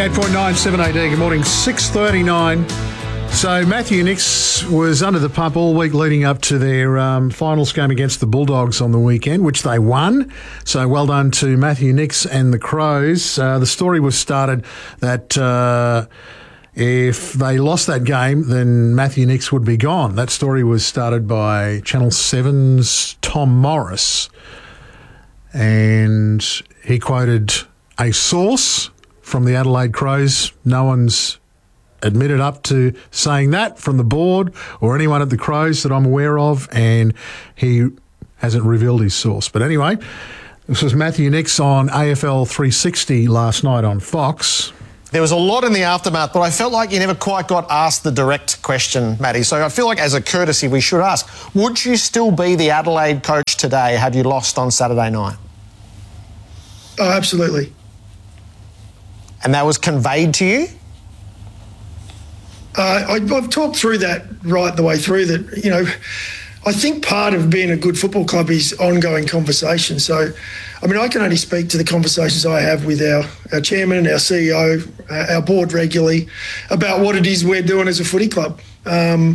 88.9 7AD. Good morning. 6:39. So Matthew Nicks was under the pump all week leading up to their finals game against the Bulldogs on the weekend, which they won. So well done to Matthew Nicks and the Crows. The story was started that if they lost that game, then Matthew Nicks would be gone. That story was started by Channel 7's Tom Morris, and he quoted a source from the Adelaide Crows. No one's admitted up to saying that from the board or anyone at the Crows that I'm aware of, and he hasn't revealed his source. But anyway, this was Matthew Nicks on AFL 360 last night on Fox. There was a lot in the aftermath, but I felt like you never quite got asked the direct question, Matty. So I feel like as a courtesy we should ask, would you still be the Adelaide coach today had you lost on Saturday night? Oh, absolutely. And that was conveyed to you? I've talked through that right the way through that, you know, I think part of being a good football club is ongoing conversation. So, I mean, I can only speak to the conversations I have with our chairman, our CEO, our board regularly about what it is we're doing as a footy club.